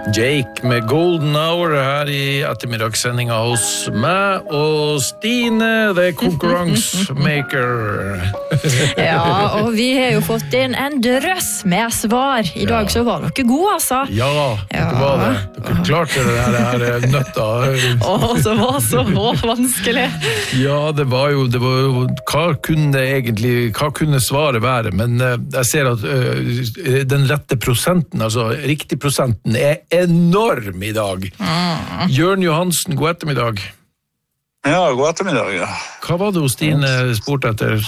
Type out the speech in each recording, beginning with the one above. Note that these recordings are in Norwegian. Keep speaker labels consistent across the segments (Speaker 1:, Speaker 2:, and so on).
Speaker 1: Jake med Golden Hour her i ettermiddagssendinga hos meg og Stine, the konkurransemaker.
Speaker 2: Ja, og vi har jo fått inn en drøss med svar. I dag så var dere gode, altså.
Speaker 1: Ja, det var det. Dere klarte det her nøtta.
Speaker 2: Det var så vanskelig.
Speaker 1: Ja, det var jo, hva kunne svaret være? Men jeg ser at den rette prosenten, altså riktig prosenten, enorm i dag. Jørn Johansen, god ettermiddag.
Speaker 3: Ja, god ettermiddag, ja.
Speaker 1: Hva var det hos Stine spurt etter?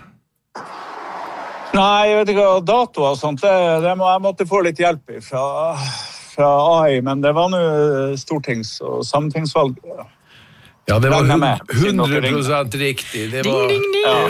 Speaker 3: Nei, jeg vet ikke hva dato og sånt, jeg måtte få litt hjelp fra AI, men det var nå stortings- og sametingsvalg.
Speaker 1: Ja, det var 100% riktig. Det var...
Speaker 2: Ding, ding, ding.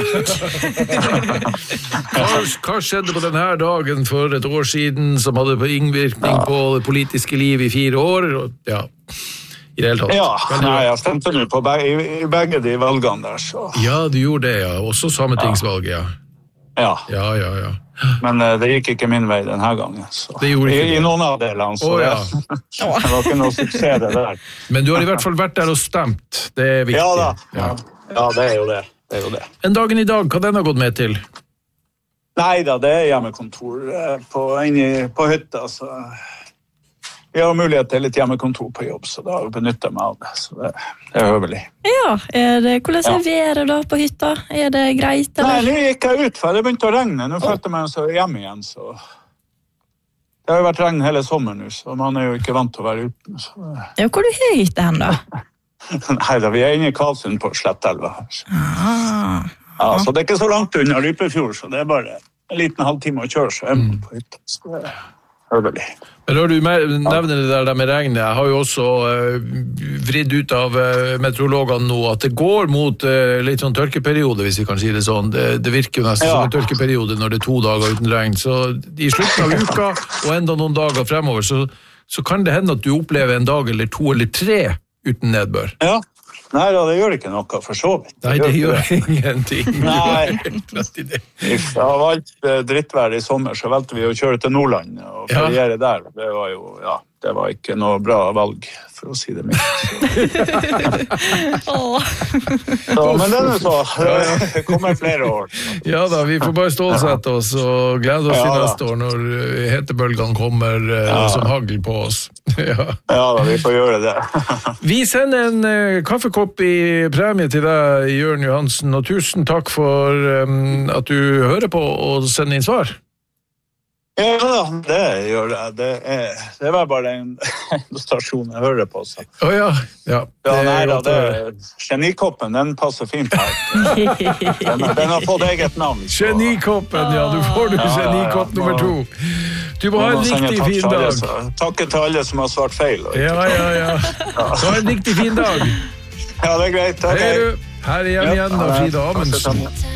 Speaker 1: Hva skjedde på denne dagen for et år siden som hadde innvirkning på det politiske liv i 4 år? Ja, i det hele tatt.
Speaker 3: Ja, nei, jeg stemte nå på i begge de valgene der, så...
Speaker 1: Ja, du gjorde det, ja. Også sametingsvalget, ja.
Speaker 3: Ja.
Speaker 1: Ja.
Speaker 3: Men det gikk ikke min vei denne gangen. Så.
Speaker 1: Det gjorde ikke det.
Speaker 3: I noen av delene, så det var ikke noe suksess det der.
Speaker 1: Men du har i hvert fall vært der og stemt. Det er viktig.
Speaker 3: Ja da. Ja, det er jo det.
Speaker 1: En dagen i dag, hva den har gått med til?
Speaker 3: Neida, det er hjemmekontor på hytta, så... Jeg har mulighet til litt hjemmekontor på jobb, så da benytter jeg meg av det. Så det er høvelig.
Speaker 2: Ja, hvordan er været da på hytta? Er det greit, eller?
Speaker 3: Nei, nå gikk jeg ut, for det begynte å regne. Nå følte jeg meg så hjemme igjen, så... Det har jo vært regn hele sommeren nå, så man er jo ikke vant til å være uten. Så...
Speaker 2: Ja, hvor du har hytta hen da?
Speaker 3: Neida, vi er inne i Kalsund på Slettelva. Ja, så det er ikke så langt under Rypefjord, så det er bare en liten halvtime å kjøre, så er man på hytta. Så det er høvelig.
Speaker 1: Men når du nevner det der med regnet, jeg har jo også vridd ut av meteorologene nå at det går mot litt sånn tørkeperiode, hvis vi kan si det sånn. Det virker jo nesten som en tørkeperiode når det er 2 dager uten regn. Så i slutten av uka og enda noen dager fremover, så kan det hende at du opplever en dag eller 2 eller 3 uten nedbør.
Speaker 3: Ja. Nei da, det gjør ikke noe for så vidt.
Speaker 1: Nei, det gjør ingenting.
Speaker 3: Nei. Av alt drittvær i sommer, så valgte vi å kjøre til Nordland og feriere der. Det var jo, det var ikke noe bra valg, for å si det mildt. Men det er jo så. Det kommer flere år.
Speaker 1: Ja da, vi får bare stålsette oss og glede oss til neste år når hetebølgene kommer som hagl på oss. Ja
Speaker 3: da, vi får gjøre det.
Speaker 1: Vi sender en kaffekopp i premie til deg, Jørn Johansen, og tusen takk for at du hører på og sender inn svar.
Speaker 3: Ja da, det gjør det. Det var bare en stasjon jeg hører på. Så.
Speaker 1: Ja.
Speaker 3: Nei da, genikoppen, den passer fint her. Den har fått eget navn. Så.
Speaker 1: Genikoppen, du får genikopp nummer 2. Du må ha en riktig fin dag.
Speaker 3: Takk til alle som har svart feil.
Speaker 1: Ja. Så ha en riktig fin dag.
Speaker 3: Ja, det er greit. Okay.
Speaker 1: Her er hjem igjen av Frida Amundsen.